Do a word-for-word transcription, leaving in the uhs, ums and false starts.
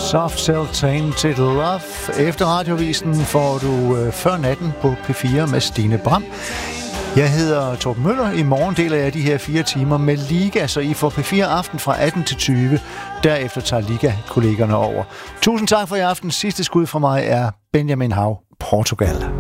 Soft Cell Tainted Love. Efter radiovisen får du øh, før natten på P fire med Stine Bram. Jeg hedder Torben Møller. I morgen deler jeg de her fire timer med Liga, så I får P fire Aften fra atten til tyve. Derefter tager Liga-kollegerne over. Tusind tak for i aften. Sidste skud fra mig er Benjamin Hav, Portugal.